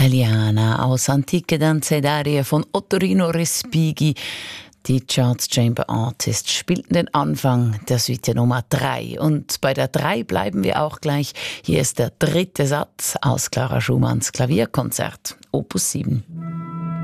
Eliana aus Antiche Danze von Ottorino Respighi. Die Charts Chamber Artists spielten den Anfang der Suite Nummer 3. Und bei der 3 bleiben wir auch gleich. Hier ist der dritte Satz aus Clara Schumanns Klavierkonzert, Opus 7.